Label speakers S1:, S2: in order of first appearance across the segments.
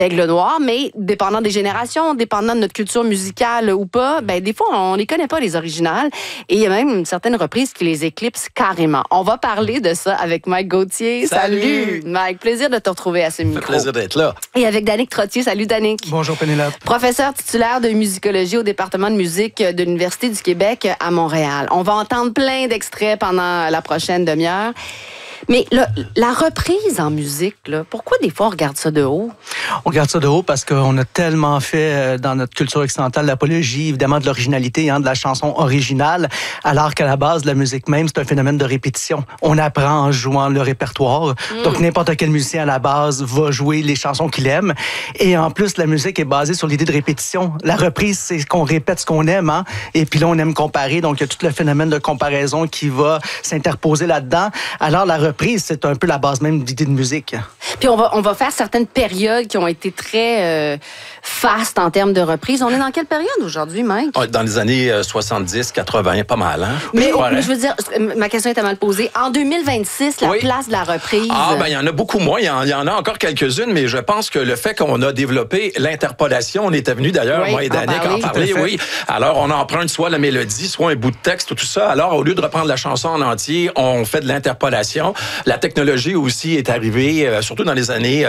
S1: Aigle Noir, mais dépendant des générations, dépendant de notre culture musicale ou pas, ben des fois, on les connaît pas, les originales. Et il y a même certaines reprises qui les éclipsent carrément. On va parler de ça avec Mike Gauthier. Salut Mike, plaisir de te retrouver à ce micro.
S2: Ça fait plaisir d'être là.
S1: Et avec Danick Trottier. Salut Danick.
S3: Bonjour Pénélope.
S1: Professeur titulaire de musicologie au département de musique de l'Université du Québec à Montréal. On va entendre plein d'extraits pendant la prochaine demi-heure. Mais la reprise en musique, là, pourquoi des fois on regarde ça de haut?
S3: On regarde ça de haut parce qu'on a tellement fait dans notre culture occidentale l'apologie, évidemment, de l'originalité, de la chanson originale, alors qu'à la base, la musique même, c'est un phénomène de répétition. On apprend en jouant le répertoire. Donc, n'importe quel musicien à la base va jouer les chansons qu'il aime. Et en plus, la musique est basée sur l'idée de répétition. La reprise, c'est qu'on répète ce qu'on aime, hein? Et puis là, on aime comparer. Donc, il y a tout le phénomène de comparaison qui va s'interposer là-dedans. Alors, la reprise, c'est un peu la base même d'idée de musique.
S1: Puis on va faire certaines périodes qui ont été très fastes en termes de reprise. On est dans quelle période aujourd'hui, Mike?
S2: Dans les années 70, 80, pas mal, hein?
S1: Mais je veux dire, ma question était mal posée. En 2026, la place de la reprise...
S2: Ah, ben il y en a beaucoup moins. Il y en a encore quelques-unes, mais je pense que le fait qu'on a développé l'interpolation, on était venu d'ailleurs, moi et Danick, en parler, oui. Alors, on emprunte soit la mélodie, soit un bout de texte, tout ça. Alors, au lieu de reprendre la chanson en entier, on fait de l'interpolation. La technologie aussi est arrivée, surtout dans les années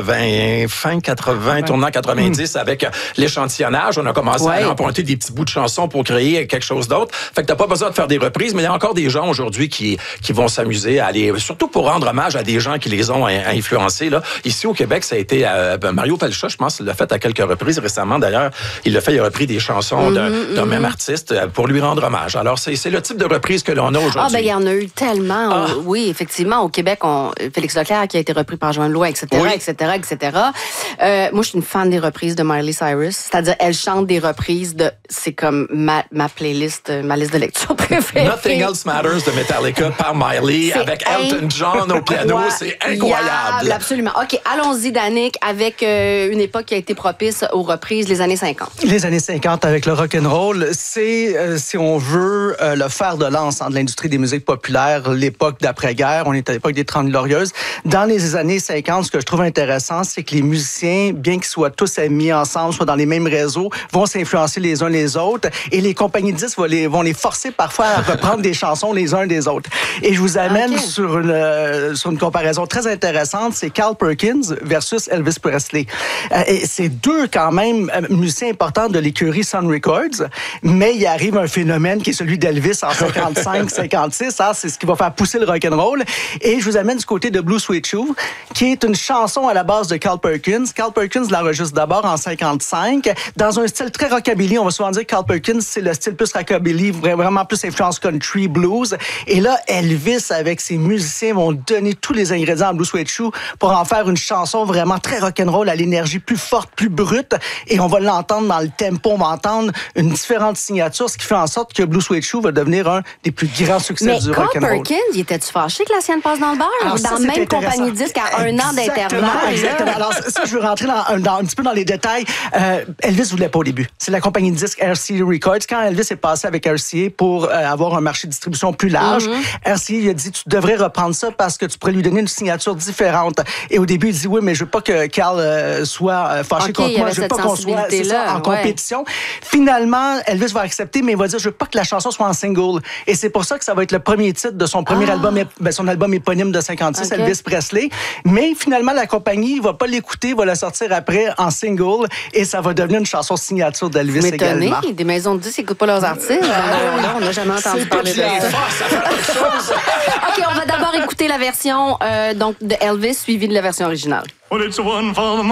S2: 80, fin 80, tournant 90, avec l'échantillonnage. On a commencé à emprunter des petits bouts de chansons pour créer quelque chose d'autre. Fait que t'as pas besoin de faire des reprises, mais il y a encore des gens aujourd'hui qui vont s'amuser à aller, surtout pour rendre hommage à des gens qui les ont influencés. Là. Ici, au Québec, ça a été Mario Pelcha, je pense, il l'a fait à quelques reprises récemment. D'ailleurs, il a repris des chansons d'un même artiste pour lui rendre hommage. Alors, c'est le type de reprise que l'on a aujourd'hui.
S1: Ah, ben il y en a eu tellement. Oui, effectivement, au Québec, Félix Leclerc qui a été repris par Joanne Blois, etc., etc., etc. Moi, je suis une fan des reprises de Miley Cyrus. C'est-à-dire, elle chante des reprises de... C'est comme ma playlist, ma liste de lecture préférée.
S2: Nothing Else Matters de Metallica par Miley avec Elton John au piano. C'est incroyable.
S1: Absolument. OK, allons-y, Danick, avec une époque qui a été propice aux reprises, les années 50.
S3: Les années 50 avec le rock'n'roll, c'est, si on veut, le fer de lance de l'industrie des musiques populaires, l'époque d'après-guerre. On est à l'époque des 30 Glorieuses. Dans les années 50, ce que je trouve intéressant, c'est que les musiciens, bien qu'ils soient tous mis ensemble, soit dans les mêmes réseaux, vont s'influencer les uns les autres et les compagnies de disques vont les forcer parfois à reprendre des chansons les uns des autres. Et je vous amène sur une comparaison très intéressante, c'est Carl Perkins versus Elvis Presley. Et c'est deux quand même musiciens importants de l'écurie Sun Records, mais il arrive un phénomène qui est celui d'Elvis en 55-56, c'est ce qui va faire pousser le rock'n'roll. Et je vous amène du côté de Blue Suede Shoes, qui est une chanson à la base de Carl Perkins. Carl Perkins l'enregistre d'abord en 55, dans un style très rockabilly. On va souvent dire que Carl Perkins, c'est le style plus rockabilly, vraiment plus influence country, blues. Et là, Elvis, avec ses musiciens, vont donner tous les ingrédients à Blue Suede Shoes pour en faire une chanson vraiment très rock'n'roll, à l'énergie plus forte, plus brute. Et on va l'entendre dans le tempo, on va entendre une différente signature, ce qui fait en sorte que Blue Suede Shoes va devenir un des plus grands succès du rock'n'roll.
S1: Mais Carl Perkins, il était-tu fâché que la sienne passe dans le beurre?
S3: Alors,
S1: dans la même compagnie de disques à un an d'intervalle.
S3: Exactement. Alors, ça, je veux rentrer un petit peu dans les détails. Elvis ne voulait pas au début. C'est la compagnie de disques RCA Records. Quand Elvis est passé avec RCA pour avoir un marché de distribution plus large, RCA il a dit, tu devrais reprendre ça parce que tu pourrais lui donner une signature différente. Et au début, il dit, oui, mais je veux pas que Carl soit fâché contre moi. Je veux pas qu'on soit en compétition. Finalement, Elvis va accepter, mais il va dire, je veux pas que la chanson soit en single. Et c'est pour ça que ça va être le premier titre de son premier album, son album éponyme de 56, Elvis Presley. Mais finalement, la compagnie va pas l'écouter, va la sortir après en single et ça va devenir une chanson signature d'Elvis également.
S1: Des maisons de disques n'écoutent pas leurs artistes. On n'a jamais entendu parler de ça. OK, on va d'abord écouter la version donc de Elvis suivie de la version originale.